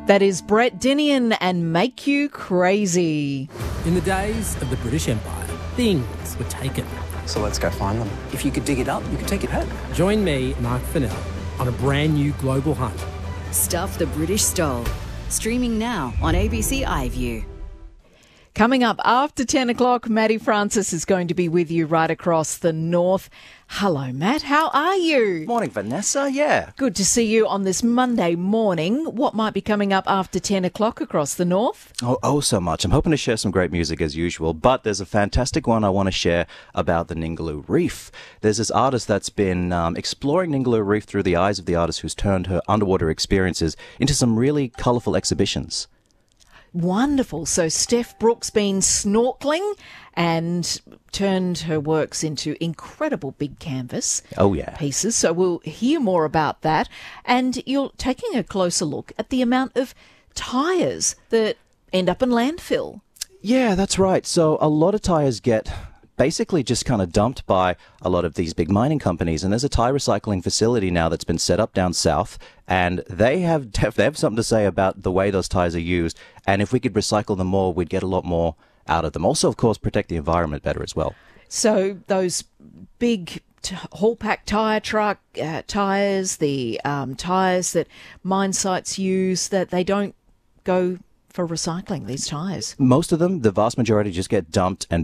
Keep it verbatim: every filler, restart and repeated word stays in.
That is Brett Dinian and Make You Crazy. In the days of the British Empire, things were taken. So let's go find them. If you could dig it up, you could take it home. Join me, Mark Fennell, on a brand new global hunt. Stuff the British stole. Streaming now on A B C iView. Coming up after ten o'clock, Matty Francis is going to be with you right across the north. Hello, Matt. How are you? Morning, Vanessa. Yeah. Good to see you on this Monday morning. What might be coming up after ten o'clock across the north? Oh, oh, so much. I'm hoping to share some great music as usual, but there's a fantastic one I want to share about the Ningaloo Reef. There's this artist that's been um, exploring Ningaloo Reef through the eyes of the artist who's turned her underwater experiences into some really colourful exhibitions. Wonderful. So Steph Brooks been snorkeling and turned her works into incredible big canvas Oh, yeah. pieces. So we'll hear more about that. And you're taking a closer look at the amount of tyres that end up in landfill. Yeah, that's right. So a lot of tyres get basically just kind of dumped by a lot of these big mining companies. And there's a tyre recycling facility now that's been set up down south, and they have they have something to say about the way those tyres are used. And if we could recycle them more, we'd get a lot more out of them. Also, of course, protect the environment better as well. So those big t- haul pack tyre truck uh, tyres, the um, tyres that mine sites use, that they don't go for recycling, these tyres. Most of them, the vast majority, just get dumped and